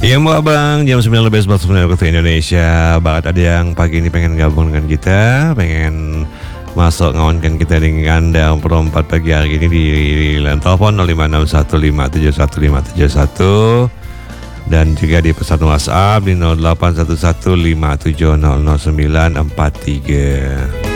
Iya mau abang, jam 9 lebih 49 waktu Indonesia. Banget ada yang pagi ini pengen gabung dengan kita, pengen masuk ngawankan kita dengan Anda perempat pagi hari ini di line telepon 0561571571 dan juga di pesan WhatsApp di 081157000943.